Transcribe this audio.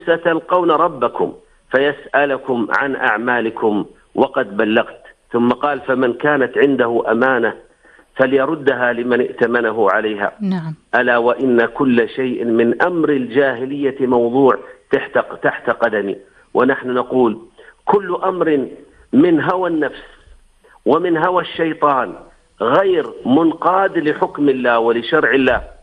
ستلقون ربكم فيسألكم عن أعمالكم وقد بلغت. ثم قال فمن كانت عنده أمانة فليردها لمن ائتمنه عليها. نعم. ألا وإن كل شيء من أمر الجاهلية موضوع تحت قدمي. ونحن نقول كل أمر من هوى النفس ومن هوى الشيطان غير منقاد لحكم الله ولشرع الله